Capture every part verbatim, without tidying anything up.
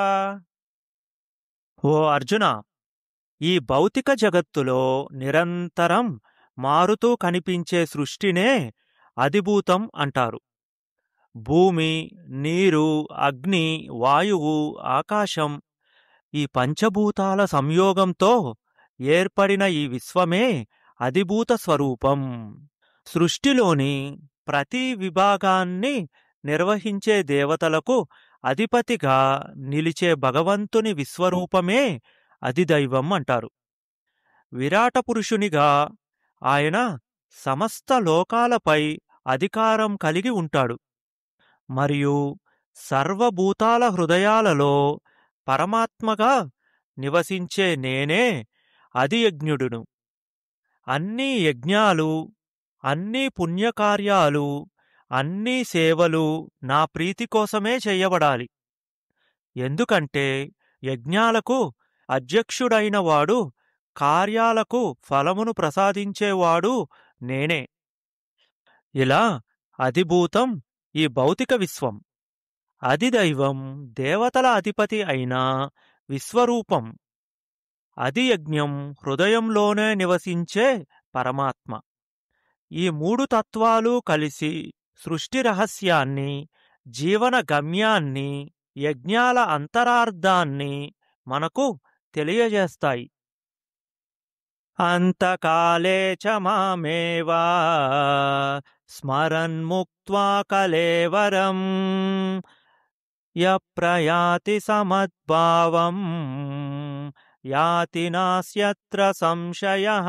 ఓ అర్జున, ఈ భౌతిక జగత్తులో నిరంతరం మారుతూ కనిపించే సృష్టినే అధిభూతం అంటారు. భూమి, నీరు, అగ్ని, వాయువు, ఆకాశం ఈ పంచభూతాల సంయోగంతో ఏర్పడిన ఈ విశ్వమే అధిభూత స్వరూపం. సృష్టిలోని ప్రతి విభాగాన్ని నిర్వహించే దేవతలకు అధిపతిగా నిలిచే భగవంతుని విశ్వరూపమే అధిదైవం అంటారు. విరాట పురుషునిగా ఆయన సమస్త లోకాలపై అధికారం కలిగి ఉంటాడు. మరియు సర్వభూతాల హృదయాలలో పరమాత్మగా నివసించే నేనే అధియజ్ఞుడును. అన్ని యజ్ఞాలు, అన్ని పుణ్యకార్యాలు, అన్ని సేవలు నా ప్రీతి కోసమే చెయ్యబడాలి. ఎందుకంటే యజ్ఞాలకు అధ్యక్షుడైన వాడు, కార్యాలకు ఫలమును ప్రసాదించేవాడు నేనే. ఇలా అధిభూతం ఈ భౌతిక విశ్వం, అధిదైవం దేవతల అధిపతి అయిన విశ్వరూపం, అధియజ్ఞం హృదయంలోనే నివసించే పరమాత్మ. ఈ మూడు తత్వాలు కలిసి సృష్టి రహస్యాన్ని, జీవన గమ్యాన్ని, యజ్ఞాల అంతరార్థాన్ని మనకు తెలియజేస్తాయి. అంతకాలే చ మామేవా స్మరన్ముక్త్వా కలేవరం యప్రయాతి సమద్భావం యాతి నాస్యత్ర సంశయః.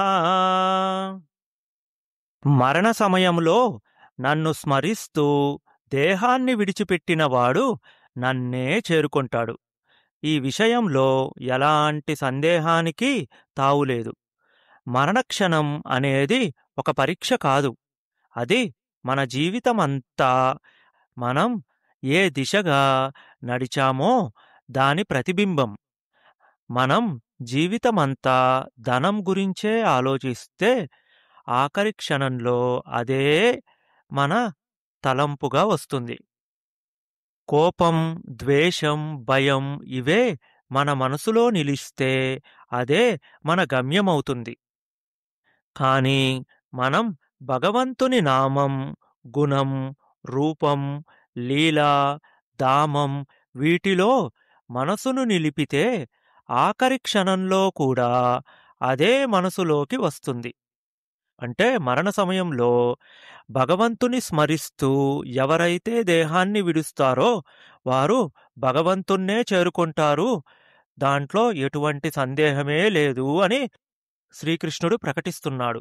మరణ సమయంలో నన్ను స్మరిస్తూ దేహాన్ని విడిచిపెట్టినవాడు నన్నే చేరుకుంటాడు. ఈ విషయంలో ఎలాంటి సందేహానికి తావులేదు. మరణక్షణం అనేది ఒక పరీక్ష కాదు, అది మన జీవితమంతా మనం ఏ దిశగా నడిచామో దాని ప్రతిబింబం. మనం జీవితమంతా ధనం గురించే ఆలోచిస్తే ఆఖరి క్షణంలో అదే మన తలంపుగా వస్తుంది. కోపం, ద్వేషం, భయం ఇవే మన మనసులో నిలిస్తే అదే మన గమ్యమవుతుంది. కానీ మనం భగవంతుని నామం, గుణం, రూపం, లీల, ధామం వీటిలో మనసును నిలిపితే ఆఖరి క్షణంలో కూడా అదే మనసులోకి వస్తుంది. అంటే మరణ సమయంలో భగవంతుని స్మరిస్తూ ఎవరైతే దేహాన్ని విడుస్తారో వారు భగవంతున్నే చేరుకుంటారు, దాంట్లో ఎటువంటి సందేహమే లేదు అని శ్రీకృష్ణుడు ప్రకటిస్తున్నాడు.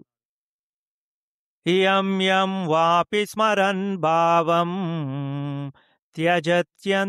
యం యం వాపి స్మరన్ భావం త్యజత్యం